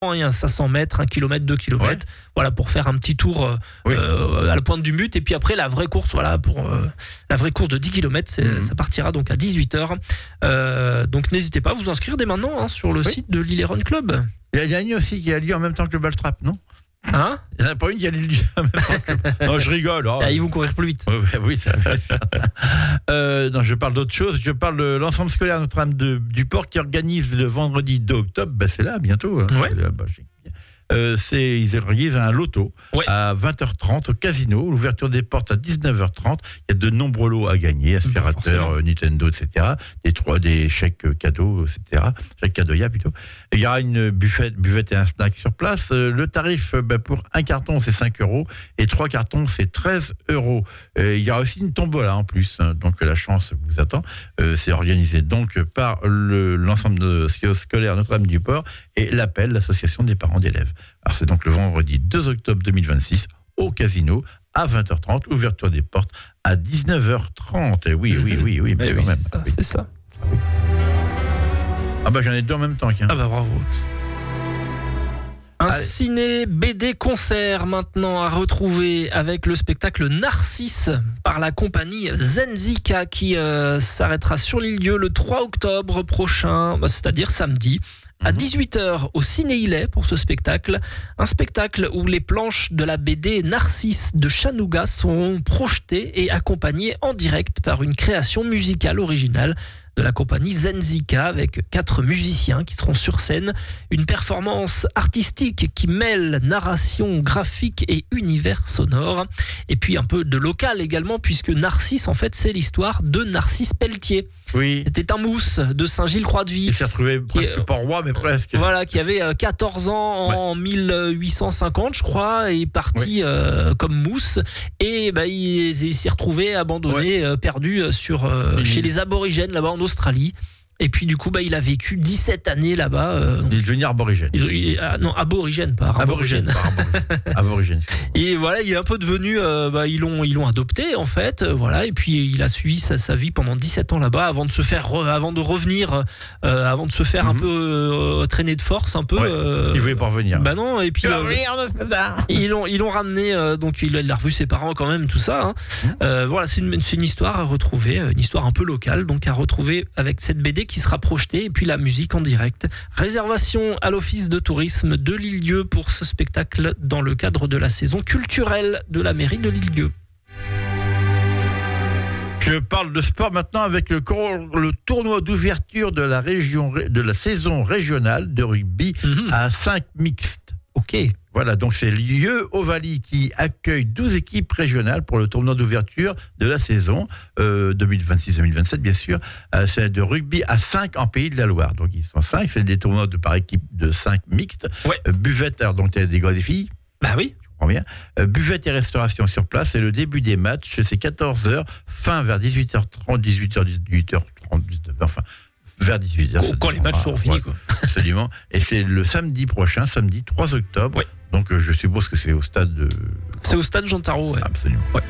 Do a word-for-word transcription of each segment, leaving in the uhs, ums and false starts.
et un cinq cents mètres, un kilomètre, deux kilomètres, ouais. Voilà, pour faire un petit tour euh, oui. euh, à la pointe du but. Et puis après, la vraie course, voilà, pour euh, la vraie course de dix kilomètres, c'est, mmh. ça partira donc à dix-huit heures. Euh, donc n'hésitez pas à vous inscrire dès maintenant hein, sur le oui. site de l'Île Run Club. Il y a une aussi qui a lieu en même temps que le Balstrap, non ? Hein ? Il n'y en a pas une qui a lieu en même temps que... Non, je rigole. Oh. Ah, ils vont courir plus vite. Oui, oui ça va. Ça. euh, non, je parle d'autre chose. Je parle de l'ensemble scolaire Notre-Dame de, du Port qui organise le vendredi deux octobre. Ben, c'est là, bientôt. Hein. Ouais. Là, ben, Euh, c'est, ils organisent un loto ouais. à vingt heures trente au casino, l'ouverture des portes à dix-neuf heures trente. Il y a de nombreux lots à gagner, aspirateurs, euh, Nintendo, et cetera. Des trois, des chèques cadeaux, et cetera. Chèques cadeaux, plutôt. Et il y aura une buffette, buvette et un snack sur place. Euh, le tarif bah, pour un carton, c'est cinq euros et trois cartons, c'est treize euros. Euh, il y aura aussi une tombola en plus, hein, donc la chance vous attend. Euh, c'est organisé donc par le, l'ensemble de scolaire Notre-Dame du Port et l'Appel, l'association des parents d'élèves. Alors c'est donc le vendredi deux octobre deux mille vingt-six au casino à vingt heures trente, ouverture des portes à dix-neuf heures trente. Oui, oui, oui, oui, mais, mais oui, quand même. C'est ça. Oui. C'est ça. Ah bah j'en ai deux en même temps. Tiens. Ah bah bravo. Un Allez. ciné B D concert maintenant à retrouver avec le spectacle Narcisse par la compagnie Zenzika qui euh, s'arrêtera sur l'île-dieu le trois octobre prochain, bah, c'est-à-dire samedi. À dix-huit heures au Ciné Illet pour ce spectacle. Un spectacle où les planches de la B D Narcisse de Chanouga sont projetées et accompagnées en direct par une création musicale originale de la compagnie Zenzika avec quatre musiciens qui seront sur scène. Une performance artistique qui mêle narration graphique et univers sonore. Et puis un peu de local également puisque Narcisse, en fait, c'est l'histoire de Narcisse Pelletier. Oui. C'était un mousse de Saint-Gilles-Croix-de-Vie. Il s'est retrouvé presque qui, pas roi, mais presque. Voilà, qui avait quatorze ans ouais. en mille huit cent cinquante, je crois, et parti oui. euh, comme mousse. Et bah, il, il s'est retrouvé abandonné, ouais. euh, perdu sur, euh, mmh. chez les aborigènes là-bas en Australie. Et puis du coup, bah, il a vécu dix-sept années là-bas. Euh, il est devenu aborigène. Il, il, ah, non, aborigène, pas aborigène. Aborigène. aborigène. Et voilà, il est un peu devenu. Euh, bah, ils l'ont, ils l'ont adopté en fait. Euh, voilà, et puis il a suivi sa, sa vie pendant dix-sept ans là-bas, avant de se faire, re, avant de revenir, euh, avant de se faire mm-hmm. un peu euh, traîner de force, un peu. Ouais, euh, il voulait pas revenir. Bah non, et puis euh, ils l'ont, ils l'ont ramené. Euh, donc il a, il a revu ses parents quand même, tout ça. Hein. Mm-hmm. Euh, voilà, c'est une, c'est une histoire à retrouver, une histoire un peu locale, donc à retrouver avec cette B D qui sera projetée et puis la musique en direct. Réservation à l'office de tourisme de l'île-dieu pour ce spectacle dans le cadre de la saison culturelle de la mairie de l'île-dieu. Je parle de sport maintenant avec le, le tournoi d'ouverture de la région de la saison régionale de rugby mmh. à cinq mixtes. Ok. Voilà, donc c'est l'I E Ovalie qui accueille douze équipes régionales pour le tournoi d'ouverture de la saison euh, deux mille vingt-six deux mille vingt-sept, bien sûr. Euh, c'est de rugby à cinq en Pays de la Loire. Donc ils sont cinq, c'est des tournois de par équipe de cinq mixtes. Ouais. Euh, buvette, alors, donc il y a des gars et des filles. Bah oui. Bien. Euh, buvette et restauration sur place. Et le début des matchs, c'est quatorze heures, fin vers dix-huit heures trente, dix-huit heures, dix-huit heures trente, dix-neuf heures, enfin, vers dix-huit heures. Quand, quand les matchs seront finis, ouais, quoi. Absolument. Et c'est le samedi prochain, samedi trois octobre. Ouais. Donc, euh, je suppose que c'est au stade de... C'est au stade Jean Tarot, ouais. Absolument. Ouais.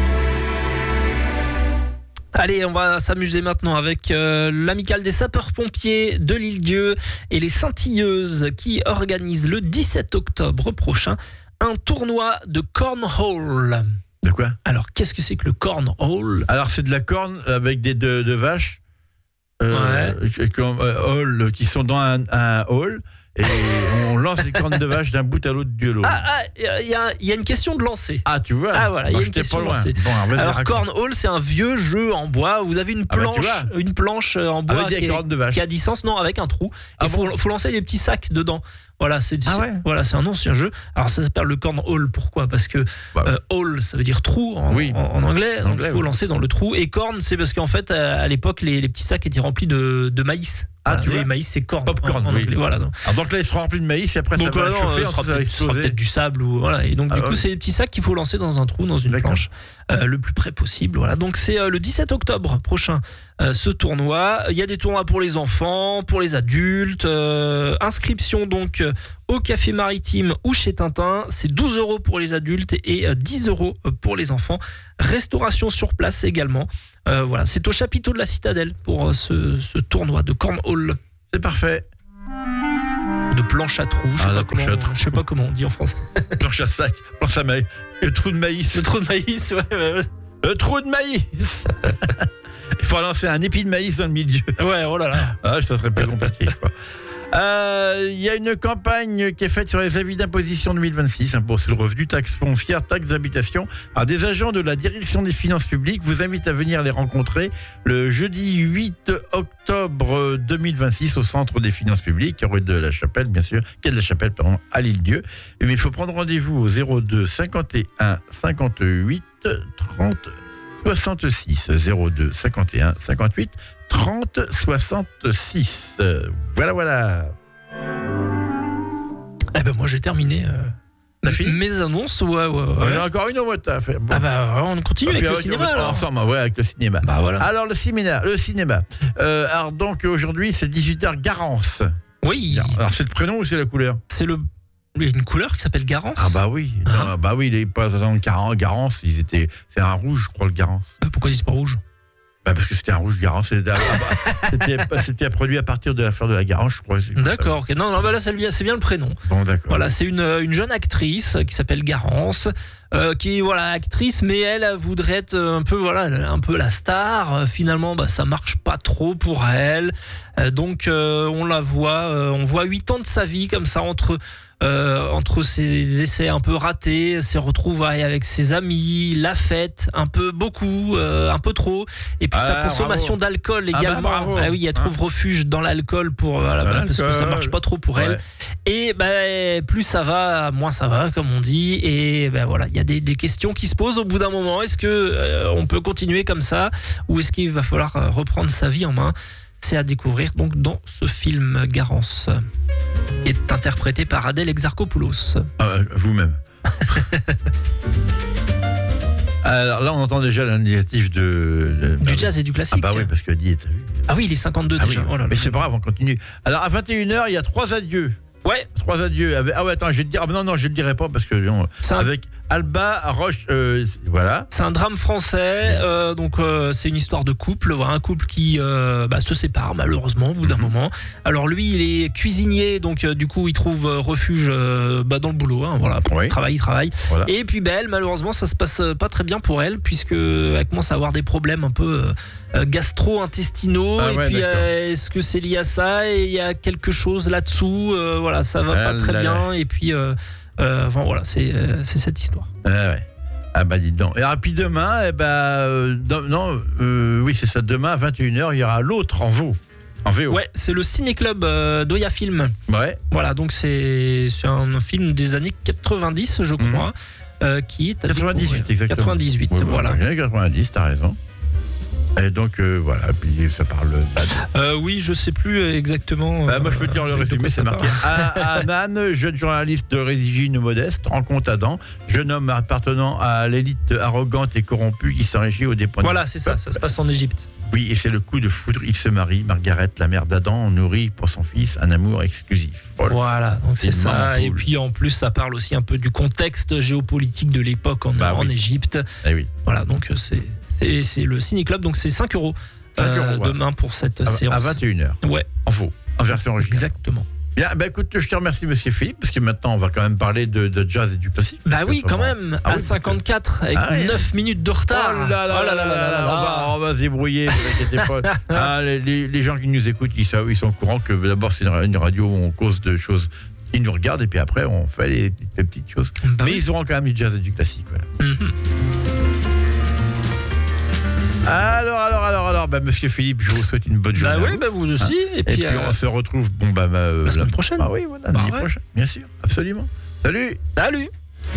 Allez, on va s'amuser maintenant avec euh, l'amicale des sapeurs-pompiers de l'île-dieu et les Saintilleuses qui organisent le dix-sept octobre prochain un tournoi de cornhole. De quoi ? Alors, qu'est-ce que c'est que le cornhole ? Alors, c'est de la corne avec des de, de vaches euh, ouais. comme, euh, hall, qui sont dans un, un hall. Et on lance les cornes de vache d'un bout à l'autre du lot. Ah, il ah, y, y a une question de lancer. Ah, tu vois. Ah, voilà, il y a une question de lancer. Bon, alors, alors cornhole, c'est un vieux jeu en bois. Vous avez une planche, ah bah, une planche en bois avec des cornes de vache qui a dix sens, non, avec un trou. Il ah faut, bon faut lancer des petits sacs dedans. Voilà, c'est, ah ouais. voilà, c'est un ancien jeu. Alors ça s'appelle le cornhole. Pourquoi ? Parce que bah ouais. euh, hole, ça veut dire trou en, oui. en, en anglais. En donc il faut oui. lancer dans le trou. Et corne, c'est parce qu'en fait, à, à l'époque, les, les petits sacs étaient remplis de, de maïs. Ah, voilà, tu vois, les maïs, c'est corne. Popcorn, en, en oui. anglais. Voilà, donc. Alors donc là, ils seront remplis de maïs et après donc, ça va non, chauffer, ce sera, ça va peut-être, ce sera peut-être du sable ou voilà. Et donc ah, du coup, ouais. c'est des petits sacs qu'il faut lancer dans un trou, dans une D'accord. planche, euh, le plus près possible. Voilà. Donc c'est euh, le dix-sept octobre prochain. Euh, ce tournoi, il y a des tournois pour les enfants, pour les adultes. Euh, inscription donc euh, au Café Maritime ou chez Tintin. C'est douze euros pour les adultes et euh, dix euros pour les enfants. Restauration sur place également. Euh, voilà, c'est au chapiteau de la Citadelle pour euh, ce, ce tournoi de cornhole. C'est parfait. De planche à trous. Je sais, Ah, pas, la planche comment, à trous. je sais pas comment on dit en français. Planche à sac, planche à maïs, le trou de maïs. Le trou de maïs, ouais. ouais, ouais. Le trou de maïs. Il faut lancer un épi de maïs dans le milieu. Ouais, oh là là. Ah, ça serait plus compliqué, quoi. Il euh, y a une campagne qui est faite sur les avis d'imposition deux mille vingt-six, impôt sur le revenu, taxes foncières, taxes d'habitation. Alors, des agents de la direction des finances publiques vous invitent à venir les rencontrer le jeudi huit octobre deux mille vingt-six au centre des finances publiques, rue de la Chapelle, bien sûr, quai de la Chapelle, pardon, à l'Île-Dieu. Mais il faut prendre rendez-vous au zéro deux cinquante et un cinquante-huit trente soixante-six, zéro deux cinquante et un cinquante-huit trente soixante-six. Euh, voilà, voilà. Eh ben moi j'ai terminé. Euh... T'as fini ? Mes annonces, ouais, ouais, ouais. J'ai encore une autre à faire. Bon. Ah bah on continue avec, avec le cinéma alors. Ensemble, ouais, avec le cinéma. Bah voilà. Alors le cinéma, le cinéma. Euh, alors donc aujourd'hui c'est dix-huit heures Garance. Oui. Alors c'est le prénom ou c'est la couleur ? C'est le Il y a une couleur qui s'appelle Garance. Ah bah oui, ah. non, bah oui, les représentants de Garance, ils étaient, c'est un rouge, je crois le Garance. Bah pourquoi ils disent pas rouge ? Bah parce que c'était un rouge Garance, c'était, c'était, c'était produit à partir de la fleur de la Garance, je crois. D'accord, ok. Non, non, bah là c'est bien, c'est bien le prénom. Bon, d'accord. Voilà, c'est une, une jeune actrice qui s'appelle Garance, euh, qui est voilà actrice, mais elle, elle voudrait être un peu voilà, un peu la star. Finalement, bah ça marche pas trop pour elle. Euh, donc euh, on la voit, euh, on voit huit ans de sa vie comme ça entre. Euh, entre ses essais un peu ratés, ses retrouvailles avec ses amis, la fête, un peu beaucoup, euh, un peu trop, et puis ah, sa consommation bravo. d'alcool également. Ah, bah, ah oui, elle trouve ah. refuge dans l'alcool pour voilà, bah, parce que ça marche pas trop pour ouais. elle. Et ben bah, plus ça va, moins ça va, comme on dit. Et ben bah, voilà, il y a des, des questions qui se posent au bout d'un moment. Est-ce que euh, on peut continuer comme ça, ou est-ce qu'il va falloir euh, reprendre sa vie en main ? C'est à découvrir donc dans ce film Garance, qui est interprété par Adèle Exarchopoulos. Ah, vous-même. Alors là, on entend déjà l'indicatif de, de, du jazz et du classique. Ah bah oui, parce que dit, t'as vu. Ah oui, il est cinquante-deux ah déjà. Oui, oh là là. Mais c'est pas grave, on continue. Alors à vingt et une heures, il y a trois adieux. Ouais. Trois adieux. Ah ouais, attends, je vais te dire. Ah, non, non, je ne le dirai pas parce que non, un... avec Alba Roche, euh, voilà. C'est un drame français. Euh, donc euh, c'est une histoire de couple. Voilà, un couple qui euh, bah, se sépare malheureusement au bout d'un mm-hmm. moment. Alors lui, il est cuisinier, donc euh, du coup, il trouve euh, refuge euh, bah, dans le boulot. Hein, voilà, pour oui. travailler, il travaille. Voilà. Et puis bah, elle, malheureusement, ça se passe pas très bien pour elle puisque elle commence à avoir des problèmes un peu euh, gastro-intestinaux. Ah, et ouais, puis euh, est-ce que c'est lié à ça ? Et il y a quelque chose là-dessous. Euh, voilà, ça va ah, pas très là, bien. Là. Et puis euh, Euh, enfin voilà, c'est, euh, c'est cette histoire. Ah, ouais. Ah bah dis donc. Et alors, puis demain, eh ben, euh, non, euh, oui c'est ça, demain à vingt et une heures, il y aura l'autre en V O. En V O. Ouais, c'est le Ciné-Club euh, d'Oya Film. Ouais. Voilà, donc c'est, c'est un film des années quatre-vingt-dix, je crois, mmh. euh, qui est à quatre-vingt-dix-huit, exactement. quatre-vingt-dix-huit, ouais, voilà. quatre-vingt-dix, t'as raison. Et donc euh, voilà, puis ça parle euh, oui, je sais plus exactement. Bah, moi je peux te dire le résumé, c'est marqué. Anan, jeune journaliste d'origine modeste, rencontre Adam, jeune homme appartenant à l'élite arrogante et corrompue qui s'enrichit aux dépens. Voilà, c'est ça, ça se passe en Égypte. Oui, et c'est le coup de foudre, il se marie, Margaret, la mère d'Adam, nourrit pour son fils un amour exclusif. Voilà, voilà donc c'est, c'est ça. Et puis en plus, ça parle aussi un peu du contexte géopolitique de l'époque en, bah, en oui. Égypte. Eh oui. Voilà, donc c'est. C'est, c'est le Ciné-Club, donc c'est cinq euros euh, voilà. demain pour cette à, séance. À vingt et une heures. Ouais. En faux, en version originale. Exactement. Bien, bah écoute, je te remercie, monsieur Philippe, parce que maintenant, on va quand même parler de, de jazz et du classique. Bah oui, quand même, ah à oui, cinquante-quatre, avec ah, neuf ouais. minutes de retard. Oh là là, oh là, là, là, là, là, là on, va, on va se débrouiller, ne vous inquiétez pas. Ah, les, les, les gens qui nous écoutent, ils, savent, ils sont au courant que d'abord, c'est une radio où on cause de choses. Ils nous regardent, et puis après, on fait les, les petites choses. Bah Mais oui. ils auront quand même du jazz et du classique. Voilà. Mm-hmm. Alors, alors, alors, alors, bah, monsieur Philippe, je vous souhaite une bonne journée. Bah oui, bah vous aussi. Hein. Et puis, et puis euh... on se retrouve bon, bah, bah, la semaine prochaine. Ah oui, voilà, bah l'année ouais. prochaine, bien sûr, absolument. Salut. Salut.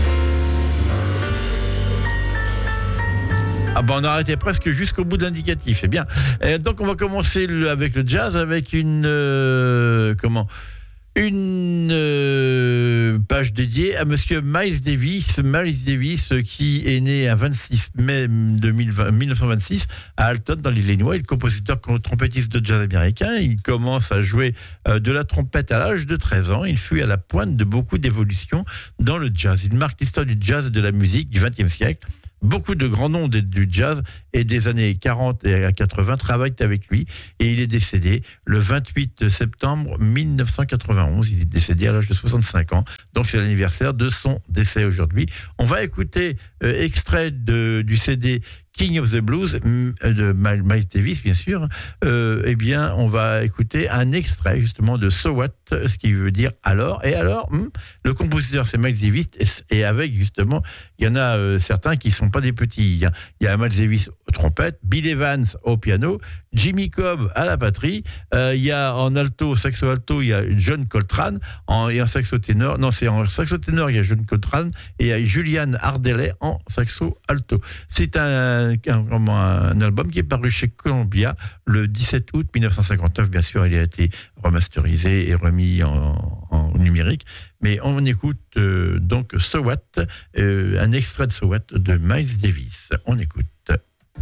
Ah bah on a arrêté presque jusqu'au bout de l'indicatif, c'est bien. Et donc on va commencer le, avec le jazz, avec une euh, comment une euh, page dédiée à monsieur Miles Davis, Miles Davis qui est né un vingt-six mai mille neuf cent vingt-six à Alton dans l'Illinois. Il est compositeur trompettiste de jazz américain. Il commence à jouer euh, de la trompette à l'âge de treize ans. Il fut à la pointe de beaucoup d'évolutions dans le jazz. Il marque l'histoire du jazz et de la musique du vingtième siècle beaucoup de grands noms de, du jazz et des années quarante et quatre-vingts travaillent avec lui. Et il est décédé le vingt-huit septembre mille neuf cent quatre-vingt-onze. Il est décédé à l'âge de soixante-cinq ans. Donc c'est l'anniversaire de son décès aujourd'hui. On va écouter euh, extrait de, du C D King of the Blues de Miles Davis, bien sûr. Euh, eh bien, on va écouter un extrait justement de So What, ce qui veut dire alors. Et alors, hmm, le compositeur c'est Miles Davis, et avec justement, il y en a euh, certains qui sont pas des petits. Il y a Miles Davis aux trompettes, Bill Evans au piano, Jimmy Cobb à la batterie. Euh, il y a en alto, saxo alto, il y a John Coltrane, en, et en saxo ténor. Non, c'est en saxo ténor, il y a John Coltrane et il y a Julian Hardeley en saxo alto. C'est un Un, un album qui est paru chez Columbia le dix-sept août mille neuf cent cinquante-neuf. Bien sûr, il a été remasterisé et remis en, en numérique. Mais on écoute euh, donc So What, euh, un extrait de So What de Miles Davis. On écoute.